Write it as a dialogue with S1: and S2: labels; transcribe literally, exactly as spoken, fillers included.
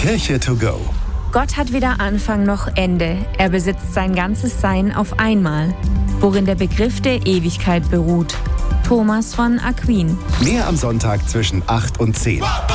S1: Kirche to go.
S2: Gott hat weder Anfang noch Ende. Er besitzt sein ganzes Sein auf einmal, worin der Begriff der Ewigkeit beruht. Thomas von Aquin.
S1: Mehr am Sonntag zwischen acht und zehn.